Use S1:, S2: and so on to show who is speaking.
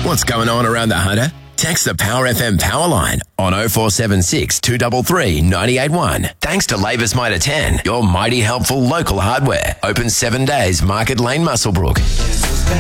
S1: What's going on around the Hunter? Text the Power FM power line on 0476 233 981. Thanks to Labour's Mitre 10, your mighty helpful local hardware. Open 7 days, Market Lane, Muswellbrook.